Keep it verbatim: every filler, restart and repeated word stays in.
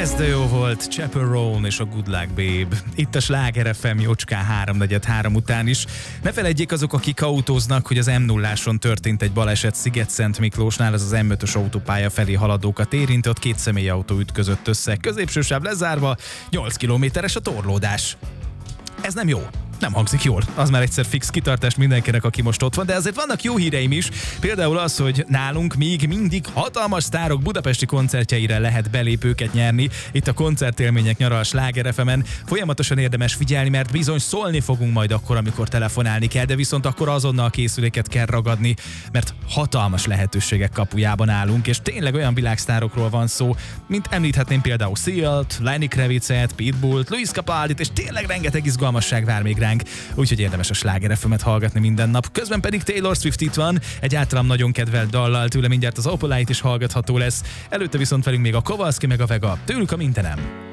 Ez de jó volt, Chaperone és a Good Luck Babe. Itt a Sláger ef em jócskán háromnegyed három után is. Ne feledjék azok, akik autóznak, hogy az em nulláson történt egy baleset Sziget-Szent Miklósnál, az az em ötös autópálya felé haladókat érint, ott két személyautó ütközött össze. Középső sáv lezárva, nyolc kilométeres a torlódás. Ez nem jó. Nem hangzik jól. Az már egyszer fix kitartás mindenkinek, aki most ott van, de azért vannak jó híreim is. Például az, hogy nálunk még mindig hatalmas sztárok budapesti koncertjeire lehet belépőket nyerni. Itt a koncertélmények nyara a Sláger ef emen. Folyamatosan érdemes figyelni, mert bizony szólni fogunk majd akkor, amikor telefonálni kell, de viszont akkor azonnal készüléket kell ragadni, mert hatalmas lehetőségek kapujában állunk, és tényleg olyan világsztárokról van szó, mint említhetném például Sealt, Lenny Kravitzet, Pitbullt, Luis Capaldit, és tényleg rengeteg izgalmasság vár még ránk. Úgyhogy érdemes a Sláger ef emet hallgatni minden nap. Közben pedig Taylor Swift itt van, egy általam nagyon kedvelt dallal, tőle mindjárt az Opalite is hallgatható lesz. Előtte viszont velünk még a Kowalski meg a Vega, tőlük a Mindenem.